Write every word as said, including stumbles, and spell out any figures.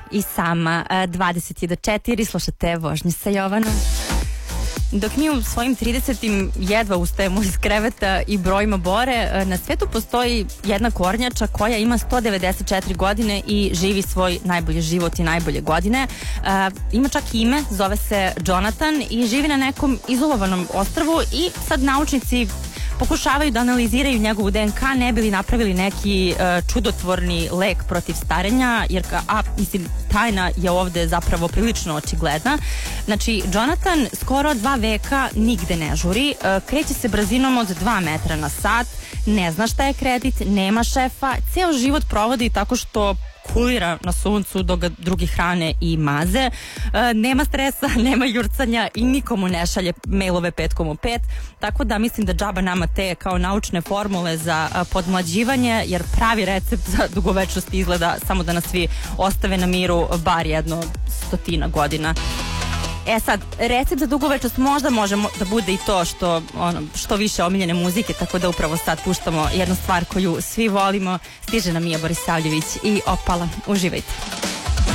i sama. dvadeset je do četiri, slušate Vožnje sa Jovanom. Dok mi u svojim tridesetim jedva ustajemo iz kreveta i brojimo bore, na svetu postoji jedna kornjača koja ima sto devedeset četiri godine i živi svoj najbolji život i najbolje godine. Uh, ima čak ime, zove se Jonathan i živi na nekom izolovanom ostrvu i sad naučnici pokušavaju da analiziraju njegovu D N K, ne bi li napravili neki uh, čudotvorni lek protiv starenja, jer a, mislim, tajna je ovde zapravo prilično očigledna. Znači, Jonathan skoro dva veka nigde ne žuri, uh, kreće se brzinom od dva metra na sat, ne zna šta je kredit, nema šefa, ceo život provodi tako što kulira na suncu dok ga drugi hrane i maze. E, nema stresa, nema jurcanja i nikomu ne šalje mailove petkom u pet, tako da mislim da džaba nama te kao naučne formule za a, podmlađivanje, jer pravi recept za dugovečnost izgleda samo da nas svi ostave na miru bar jedno stotina godina. E sad, recept za dugovečnost možda može da bude i to što, ono, što više omiljene muzike, tako da upravo sad puštamo jednu stvar koju svi volimo. Stiže nam Mija Borisavljević i Opala. Uživajte.